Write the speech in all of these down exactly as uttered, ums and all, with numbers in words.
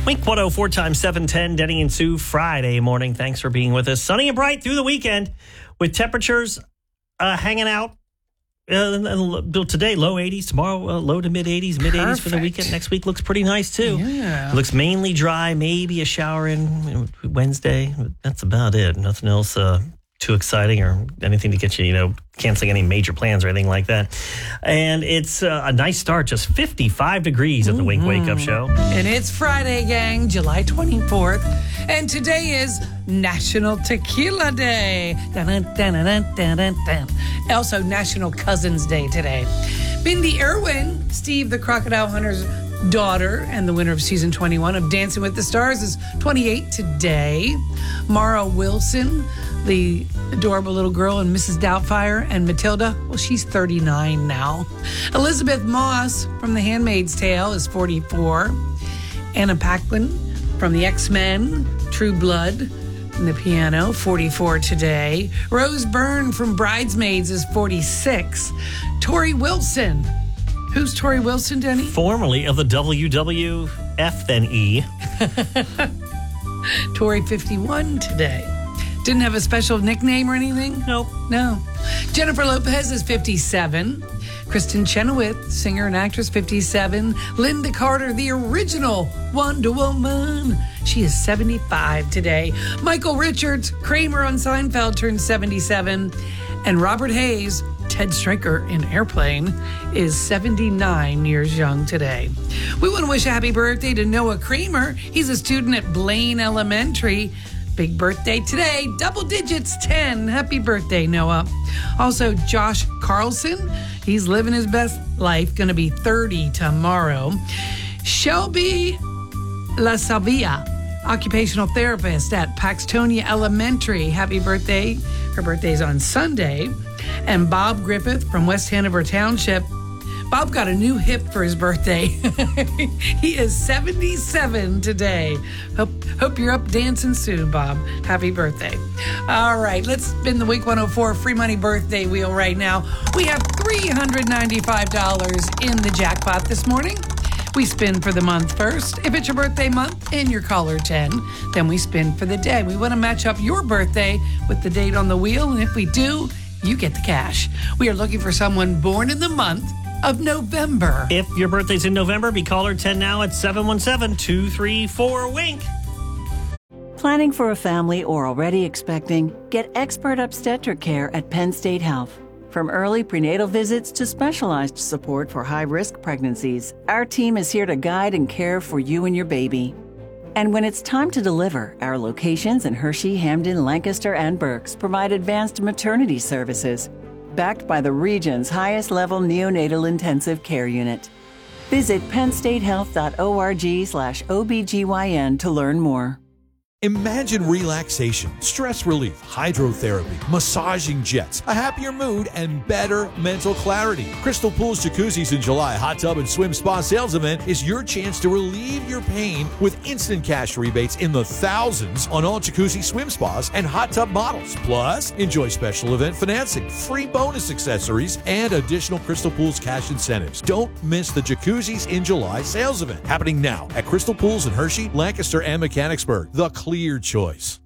Wink one oh four times seven ten, Denny and Sue, Friday morning. Thanks for being with us. Sunny and bright through the weekend with temperatures uh, hanging out. Uh, today, low eighties. Tomorrow, uh, low to mid eighties, mid eighties for the weekend. Next week looks pretty nice, too. Yeah. It looks mainly dry, maybe a shower in Wednesday. That's about it. Nothing else uh, too exciting or anything to get you, you know, canceling any major plans or anything like that. And it's uh, a nice start, just fifty-five degrees at the Wink Wake Up Show. And it's Friday, gang, July twenty-fourth. And today is National Tequila Day. Dun, dun, dun, dun, dun, dun, dun. Also, National Cousins Day today. Bindi Irwin, Steve the Crocodile Hunter's daughter and the winner of season twenty-one of Dancing with the Stars, is twenty-eight today. Mara Wilson, the adorable little girl in Missus Doubtfire, and Matilda, well, she's thirty-nine now. Elizabeth Moss from The Handmaid's Tale is forty-four. Anna Paquin from the X-Men, True Blood, and the piano, forty-four today. Rose Byrne from Bridesmaids is forty-six. Tori Wilson. Who's Tori Wilson, Denny? Formerly of the W W F, then E. Tori, fifty-one today. Didn't have a special nickname or anything? Nope. No. Jennifer Lopez is fifty-seven. Kristen Chenoweth, singer and actress, fifty-seven. Linda Carter, the original Wonder Woman. She is seventy-five today. Michael Richards, Kramer on Seinfeld, turned seventy-seven. And Robert Hayes, Ted Stryker in Airplane, is seventy-nine years young today. We want to wish a happy birthday to Noah Kramer. He's a student at Blaine Elementary. Big birthday today, double digits, ten. Happy birthday, Noah. Also, Josh Carlson, he's living his best life, going to be thirty tomorrow. Shelby LaSavia, occupational therapist at Paxtonia Elementary. Happy birthday. Her birthday's on Sunday. And Bob Griffith from West Hanover Township. Bob got a new hip for his birthday. He is seventy-seven today. Hope, hope you're up dancing soon, Bob. Happy birthday. All right, let's spin the Week one oh four free money birthday wheel right now. We have three hundred ninety-five dollars in the jackpot this morning. We spin for the month first. If it's your birthday month and you're caller ten, then we spin for the day. We want to match up your birthday with the date on the wheel, and if we do, you get the cash. We are looking for someone born in the month of November. If your birthday's in November, be caller ten now at seven one seven, two three four, wink. Planning for a family or already expecting? Get expert obstetric care at Penn State Health. From early prenatal visits to specialized support for high-risk pregnancies, our team is here to guide and care for you and your baby. And when it's time to deliver, our locations in Hershey, Hamden, Lancaster, and Berks provide advanced maternity services, backed by the region's highest-level neonatal intensive care unit. Visit pennstatehealth.org slash OBGYN to learn more. Imagine relaxation, stress relief, hydrotherapy, massaging jets, a happier mood, and better mental clarity. Crystal Pools Jacuzzis in July Hot Tub and Swim Spa sales event is your chance to relieve your pain with instant cash rebates in the thousands on all jacuzzi swim spas and hot tub models. Plus, enjoy special event financing, free bonus accessories, and additional Crystal Pools cash incentives. Don't miss the Jacuzzis in July sales event happening now at Crystal Pools in Hershey, Lancaster, and Mechanicsburg. The clear choice.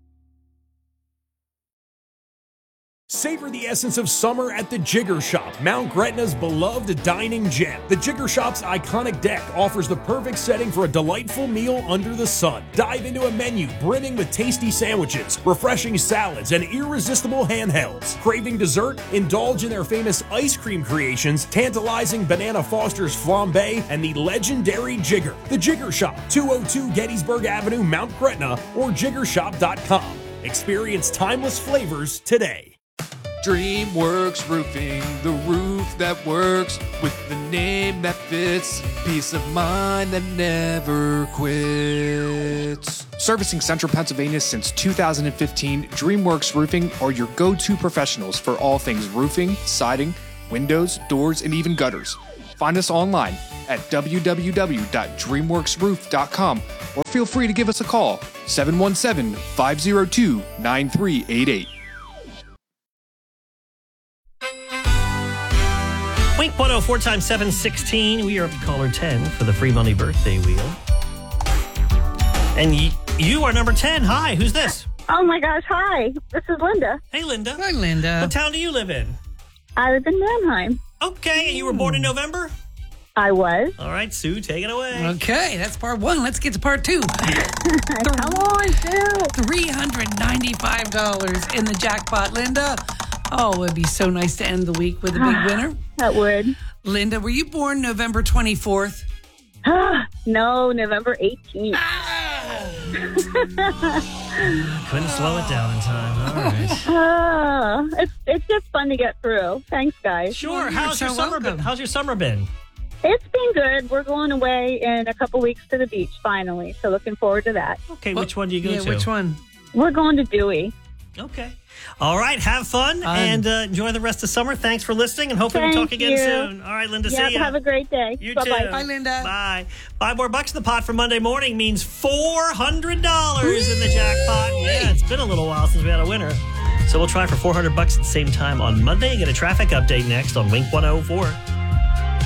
Savor the essence of summer at the Jigger Shop, Mount Gretna's beloved dining gem. The Jigger Shop's iconic deck offers the perfect setting for a delightful meal under the sun. Dive into a menu brimming with tasty sandwiches, refreshing salads, and irresistible handhelds. Craving dessert? Indulge in their famous ice cream creations, tantalizing Banana Foster's flambe, and the legendary Jigger. The Jigger Shop, two oh two Gettysburg Avenue, Mount Gretna, or jigger shop dot com. Experience timeless flavors today. DreamWorks Roofing, the roof that works with the name that fits, peace of mind that never quits. Servicing Central Pennsylvania since two thousand fifteen, DreamWorks Roofing are your go-to professionals for all things roofing, siding, windows, doors, and even gutters. Find us online at w w w dot dreamworks roof dot com or feel free to give us a call, seven one seven, five oh two, nine three eight eight. Wink one oh four times seven sixteen. We are up to caller ten for the free money birthday wheel. And y- you are number ten. Hi, who's this? Oh my gosh, hi. This is Linda. Hey, Linda. Hi, Linda. What town do you live in? I live in Mannheim. Okay, and you were born in November? I was. All right, Sue, take it away. Okay, that's part one. Let's get to part two. Come on, Sue. three hundred ninety-five dollars in the jackpot, Linda. Oh, it would be so nice to end the week with a big winner. That would. Linda, were you born November twenty-fourth? No, November eighteenth. Couldn't slow it down in time. All right. Uh, it's, it's just fun to get through. Thanks, guys. Sure. Well, you're How's your so summer been? welcome. How's your summer been? It's been good. We're going away in a couple weeks to the beach, finally. So looking forward to that. Okay, which one do you go yeah, to? which one? We're going to Dewey. Okay. All right. Have fun Um, and uh, enjoy the rest of summer. Thanks for listening, and hopefully we'll Thank talk again you. soon. All right, Linda. Yeah, See ya. have a great day. You Bye-bye. too. Bye, Linda. Bye. Five more bucks in the pot for Monday morning means four hundred dollars in the jackpot. Yeah, it's been a little while since we had a winner. So we'll try for four hundred bucks at the same time on Monday. Get a traffic update next on Wink one oh four.